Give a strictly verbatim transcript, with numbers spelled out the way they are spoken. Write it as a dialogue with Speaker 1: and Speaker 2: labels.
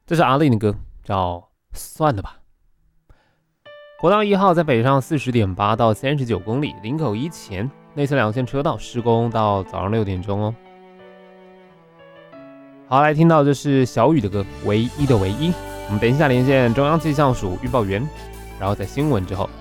Speaker 1: 这是阿令的歌，叫《算了吧》。国道一号在北上四十点八到三十九公里，林口一前内侧两线车道施工到早上六点钟哦。好，来听到这是小雨的歌《唯一的唯一》。我们等一下连线中央气象署预报员，然后在新闻之后